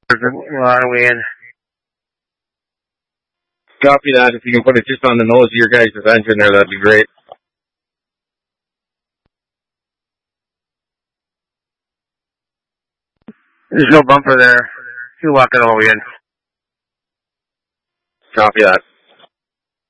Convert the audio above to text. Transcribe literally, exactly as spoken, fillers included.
Are we in? Copy that. If you can put it just on the nose of your guys' engine there, that'd be great. There's no bumper there. You walk it all in. Copy that.